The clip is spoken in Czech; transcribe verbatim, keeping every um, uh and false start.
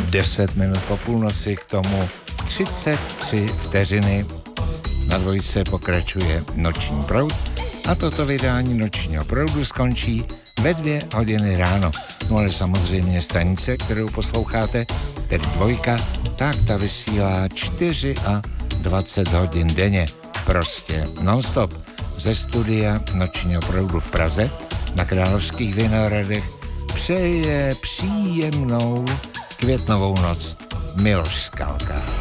deset minut po půlnoci, k tomu třicet tři vteřiny. Na dvojce pokračuje Noční proud a toto vydání Nočního proudu skončí ve dvě hodiny ráno. No ale samozřejmě stanice, kterou posloucháte, tedy dvojka, tak ta vysílá dvacet čtyři hodin denně. Prostě non-stop. Ze studia Nočního proudu v Praze na Královských Vinohradech přeje příjemnou květnovou noc Miloš Skalka.